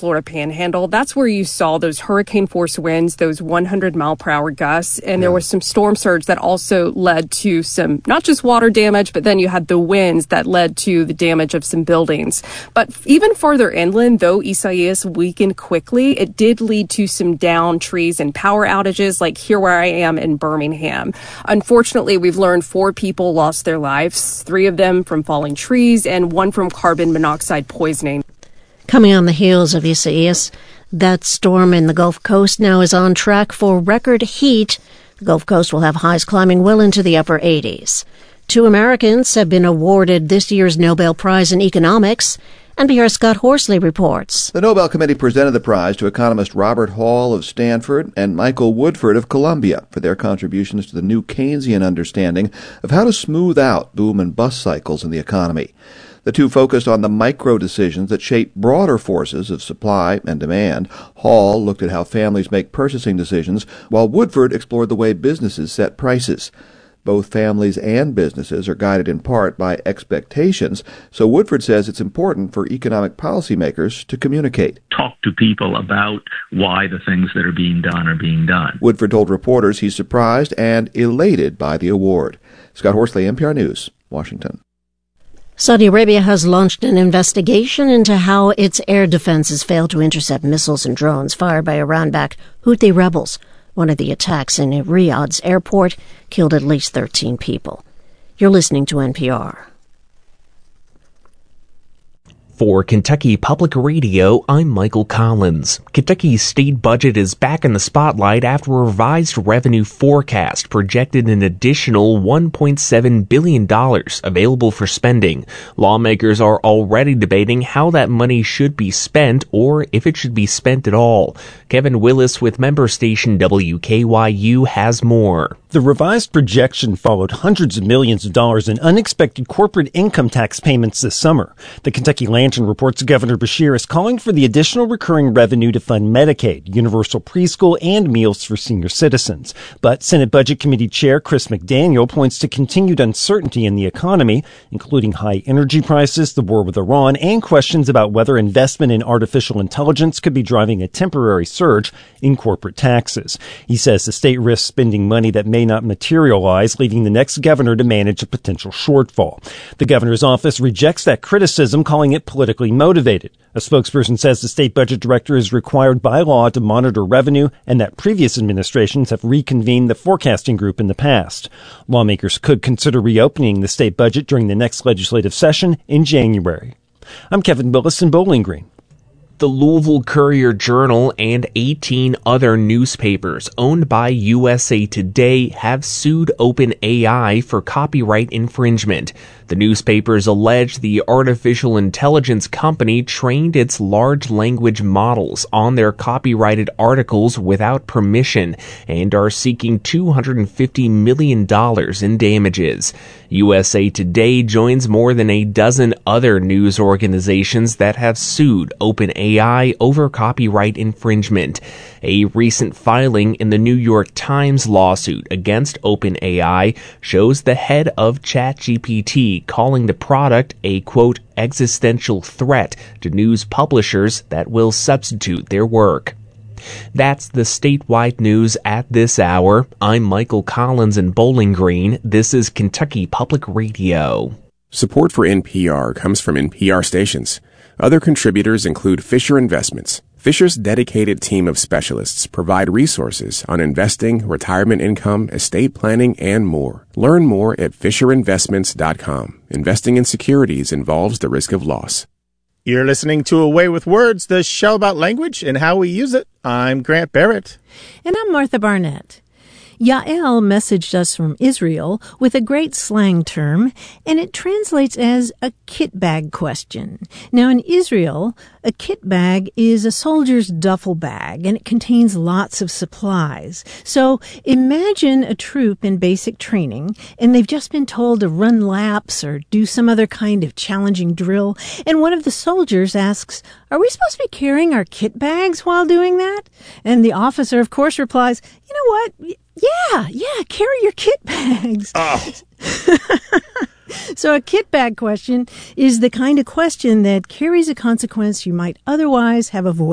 Florida Panhandle. That's where you saw those hurricane force winds, those 100-mile-per-hour gusts, and there was some storm surge that also led to some, not just water damage, but then you had the winds that led to the damage of some buildings. But even farther inland, though Isaias weakened quickly, it did lead to some downed trees and power outages, like here where I am in Birmingham. Unfortunately, we've learned 4 people lost their lives, 3 of them from falling trees and 1 from carbon monoxide poisoning. Coming on the heels of Isaias, that storm in the Gulf Coast now is on track for record heat. The Gulf Coast will have highs climbing well into the upper 80s. 2 Americans have been awarded this year's Nobel Prize in Economics. NPR's Scott Horsley reports. The Nobel Committee presented the prize to economist Robert Hall of Stanford and Michael Woodford of Columbia for their contributions to the new Keynesian understanding of how to smooth out boom and bust cycles in the economy. The two focused on the micro decisions that shape broader forces of supply and demand. Hall looked at how families make purchasing decisions, while Woodford explored the way businesses set prices. Both families and businesses are guided in part by expectations, so Woodford says it's important for economic policymakers to communicate. Talk to people about why the things that are being done are being done. Woodford told reporters he's surprised and elated by the award. Scott Horsley, NPR News, Washington. Saudi Arabia has launched an investigation into how its air defenses failed to intercept missiles and drones fired by Iran-backed Houthi rebels. One of the attacks in Riyadh's airport killed at least 13 people. You're listening to NPR. For Kentucky Public Radio, I'm Michael Collins. Kentucky's state budget is back in the spotlight after a revised revenue forecast projected an additional $1.7 billion available for spending. Lawmakers are already debating how that money should be spent or if it should be spent at all. Kevin Willis with member station WKYU has more. The revised projection followed hundreds of millions of dollars in unexpected corporate income tax payments this summer. The Kentucky Lantern reports Governor Beshear is calling for the additional recurring revenue to fund Medicaid, universal preschool, and meals for senior citizens. But Senate Budget Committee Chair Chris McDaniel points to continued uncertainty in the economy, including high energy prices, the war with Iran, and questions about whether investment in artificial intelligence could be driving a temporary surge in corporate taxes. He says the state risks spending money that may not materialize, leaving the next governor to manage a potential shortfall. The governor's office rejects that criticism, calling it politically motivated. A spokesperson says the state budget director is required by law to monitor revenue and that previous administrations have reconvened the forecasting group in the past. Lawmakers could consider reopening the state budget during the next legislative session in January. I'm Kevin Willis in Bowling Green. The Louisville Courier-Journal and 18 other newspapers owned by USA Today have sued OpenAI for copyright infringement. The newspapers allege the artificial intelligence company trained its large language models on their copyrighted articles without permission and are seeking $250 million in damages. USA Today joins more than a dozen other news organizations that have sued OpenAI over copyright infringement. A recent filing in the New York Times lawsuit against OpenAI shows the head of ChatGPT calling the product a, quote, existential threat to news publishers that will substitute their work. That's the statewide news at this hour. I'm Michael Collins in Bowling Green. This is Kentucky Public Radio. Support for NPR comes from NPR stations. Other contributors include Fisher Investments. Fisher's dedicated team of specialists provide resources on investing, retirement income, estate planning, and more. Learn more at FisherInvestments.com. Investing in securities involves the risk of loss. You're listening to A Way with Words, the show about language and how we use it. I'm Grant Barrett. And I'm Martha Barnett. Yael messaged us from Israel with a great slang term, and it translates as a kit bag question. Now, in Israel, a kit bag is a soldier's duffel bag, and it contains lots of supplies. So imagine a troop in basic training, and they've just been told to run laps or do some other kind of challenging drill, and one of the soldiers asks, "Are we supposed to be carrying our kit bags while doing that?" And the officer, of course, replies, "You know what? Yeah, carry your kit bags." Oh. So a kit bag question is the kind of question that carries a consequence you might otherwise have avoided.